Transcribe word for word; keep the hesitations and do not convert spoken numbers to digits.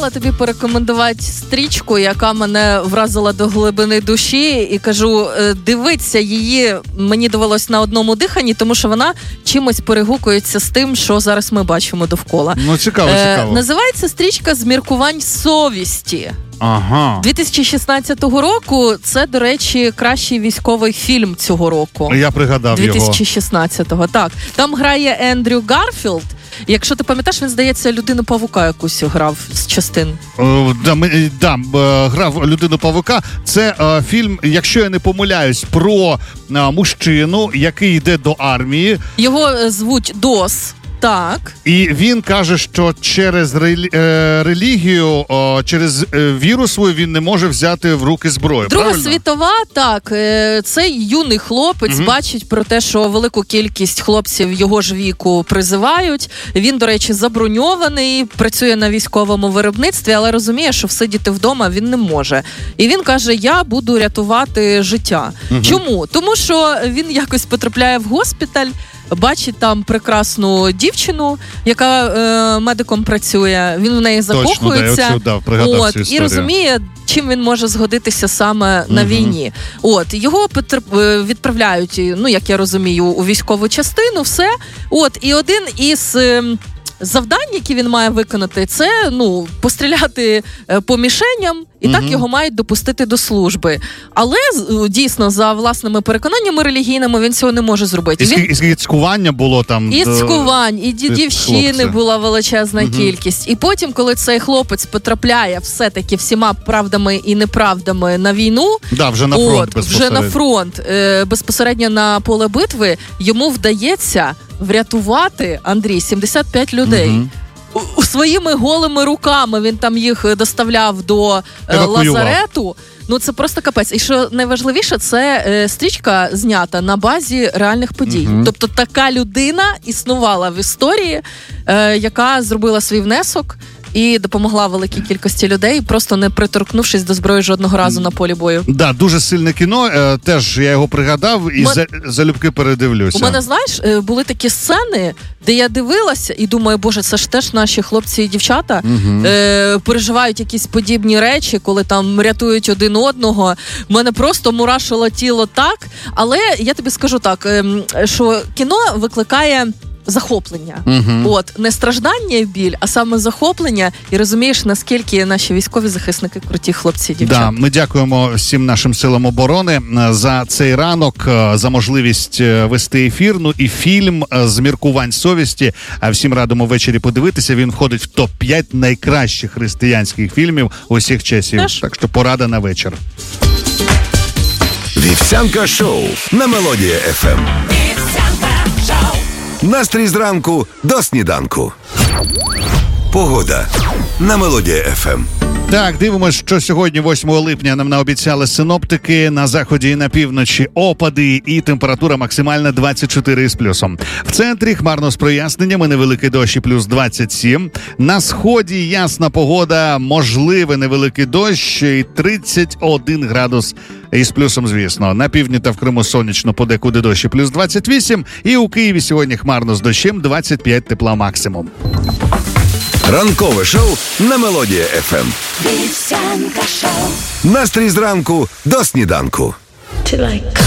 обіцяла тобі порекомендувати стрічку, яка мене вразила до глибини душі, і кажу, дивитися її мені довелось на одному диханні, тому що вона чимось перегукується з тим, що зараз ми бачимо довкола. Ну, цікаво, цікаво. Е, називається стрічка «Зміркувань совісті». Ага. дві тисячі шістнадцятого року, це, до речі, кращий військовий фільм цього року. Я пригадав дві тисячі його. шістнадцятого, так. Там грає Ендрю Гарфілд. Якщо ти пам'ятаєш, він, здається, Людину-павука якусь грав з частин. Е, да, ми, да, грав Людину-павука. Це е, фільм, якщо я не помиляюсь, про е, мужчину, який йде до армії. Його звуть Дос. Так. І він каже, що через релі... е, релігію, о, через е, віру свою він не може взяти в руки зброю. Друга правильно? світова, так. Е, цей юний хлопець угу. бачить про те, що велику кількість хлопців його ж віку призивають. Він, до речі, заброньований, працює на військовому виробництві, але розуміє, що всидіти вдома він не може. І він каже, я буду рятувати життя. Угу. Чому? Тому що він якось потрапляє в госпіталь, бачить там прекрасну дівчину, яка е, медиком працює, він в неї закохується. Точно, да, я оцю, да, от, і розуміє, чим він може згодитися саме uh-huh. на війні. От, його відправляють, ну, як я розумію, у військову частину, все. От, і один із завдань, які він має виконати, це, ну, постріляти по мішеням, і mm-hmm. так його мають допустити до служби. Але, дійсно, за власними переконаннями релігійними, він цього не може зробити. І скільки він... цькування було там? І цькувань, і дідівщини була величезна mm-hmm. кількість. І потім, коли цей хлопець потрапляє все-таки всіма правдами і неправдами на війну, да, вже на фронт, от, вже на фронт, е, безпосередньо на поле битви, йому вдається врятувати, Андрій, сімдесят п'ять людей. Mm-hmm. Своїми голими руками він там їх доставляв до Евакуював. лазарету. Ну, це просто капець. І що найважливіше, це е, стрічка знята на базі реальних подій. Mm-hmm. Тобто така людина існувала в історії, е, яка зробила свій внесок і допомогла великій кількості людей, просто не приторкнувшись до зброї жодного разу на полі бою. Да, дуже сильне кіно. Е, теж я його пригадав і Мен... залюбки передивлюся. У мене, знаєш, були такі сцени, де я дивилася і думаю, боже, це ж теж наші хлопці і дівчата угу. е, переживають якісь подібні речі, коли там рятують один одного. У мене просто мурашило тіло так. Але я тобі скажу так, е, що кіно викликає захоплення. Uh-huh. От, не страждання і біль, а саме захоплення, і розумієш, наскільки наші військові захисники круті хлопці і дівчата. Да, ми дякуємо всім нашим силам оборони за цей ранок, за можливість вести ефір, ну і фільм «Зміркувань совісті». А всім радимо ввечері подивитися. Він входить в топ п'ять найкращих християнських фільмів усіх часів. Теж. Так що порада на вечір. Вівсянка шоу на Мелодія еф ем. Настрій зранку до сніданку. Погода на Мелодія еф ем. Так, дивимося, що сьогодні, восьмого липня, нам наобіцяли синоптики. На заході і на півночі опади і температура максимальна двадцять чотири з плюсом. В центрі хмарно з проясненнями, невеликий дощ і плюс двадцять сім. На сході ясна погода, можливий невеликий дощ і тридцять один градус із плюсом, звісно. На півдні та в Криму сонячно, подекуди дощ і плюс двадцять вісім. І у Києві сьогодні хмарно з дощем, двадцять п'ять тепла максимум. Ранкове шоу на Мелодія еф ем. Настрій зранку до сніданку.